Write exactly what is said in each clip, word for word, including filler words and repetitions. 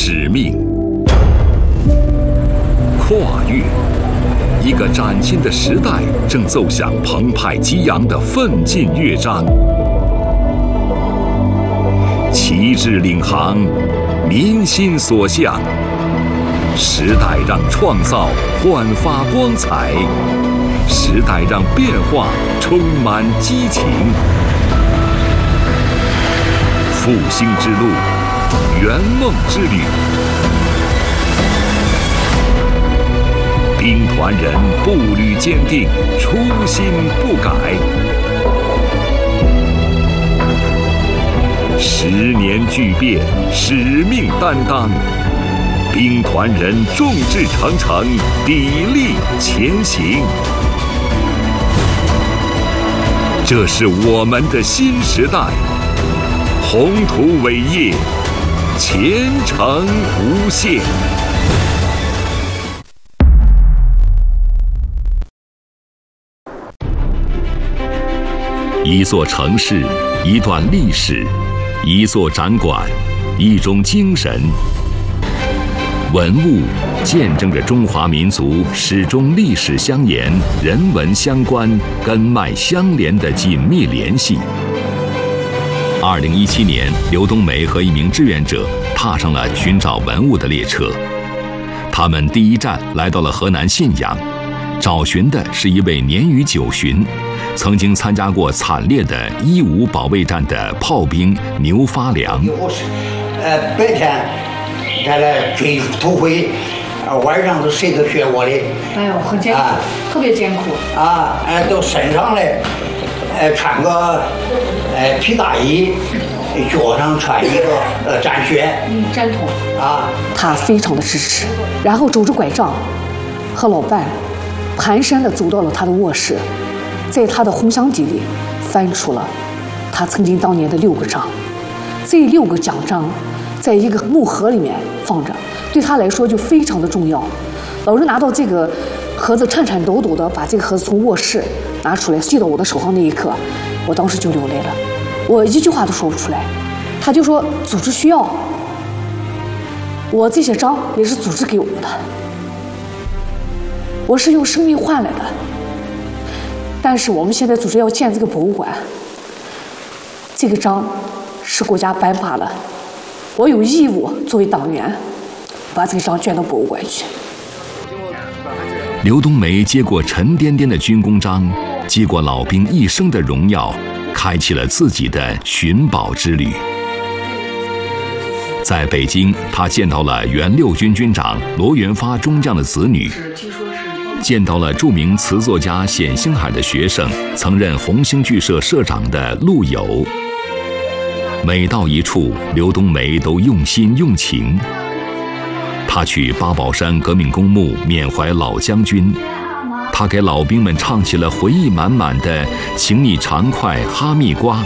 使命，跨越一个崭新的时代正奏响澎湃激昂的奋进乐章。旗帜领航，民心所向，时代让创造焕发光彩，时代让变化充满激情。复兴之路，圆梦之旅，兵团人步履坚定，初心不改。十年巨变，使命担当，兵团人众志成城，砥砺前行。这是我们的新时代，宏图伟业，前程无限。一座城市，一段历史，一座展馆，一种精神。文物见证着中华民族始终历史相沿、人文相关、根脉相连的紧密联系。二零一七年，刘冬梅和一名志愿者踏上了寻找文物的列车。他们第一站来到了河南信阳，找寻的是一位年逾九旬、曾经参加过惨烈的一五保卫战的炮兵牛发良。 呃，白天在那追土灰，晚上都睡着血窝里。 哎呦，很艰苦，啊、特别艰苦。 啊，哎，都身上嘞，呃，穿个呃皮大衣，脚上穿一个呃战靴， 嗯，战筒。 啊， 他非常的支持，然后拄着拐杖，和老伴蹒跚地走到了他的卧室，在他的红箱底里翻出了他曾经当年的六个章。这六个奖章在一个木盒里面放着，对他来说就非常的重要。老人拿到这个盒子，颤颤抖抖地把这个盒子从卧室拿出来，递到我的手上那一刻，我当时就流泪了，我一句话都说不出来。他就说组织需要，我这些章也是组织给我的，我是用生命换来的。但是我们现在组织要建这个博物馆，这个章是国家颁发的，我有义务作为党员把这个章捐到博物馆去。 刘冬梅接过沉甸甸的军功章，接过老兵一生的荣耀，开启了自己的寻宝之旅。在北京，他见到了原六军军长罗元发中将的子女，见到了著名词作家冼星海的学生，曾任红星剧社社长的陆游。每到一处，刘冬梅都用心用情。他去八宝山革命公墓缅怀老将军，他给老兵们唱起了回忆满满的《请你常快哈密瓜》。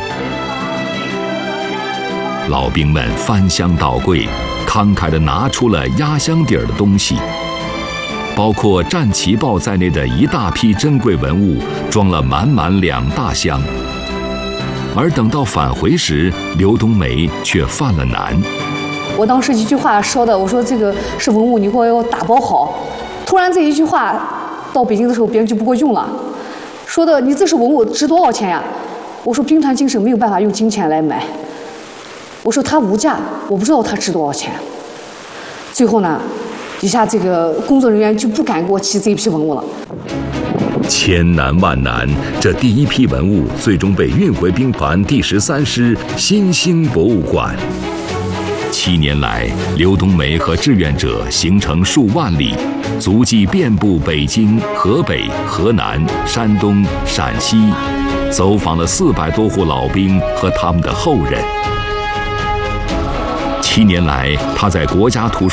老兵们翻箱倒柜，慷慨地拿出了压箱底儿的东西，包括战旗报在内的一大批珍贵文物，装了满满两大箱。而等到返回时，刘冬梅却犯了难。 我当时一句话说的，我说这个是文物，你给我要打包好。突然这一句话到北京的时候，别人就不给我用了，说的你这是文物，值多少钱呀？我说兵团精神没有办法用金钱来买，我说它无价，我不知道它值多少钱。最后呢，底下这个工作人员就不敢给我提这一批文物了。 千难万难，这第一批文物最终被运回兵团第十三师新兴博物馆。七年来，刘冬梅和志愿者行程数万里，足迹遍布北京、河北、河南、山东、陕西，走访了四百多户老兵和他们的后人。七年来，他在国家图书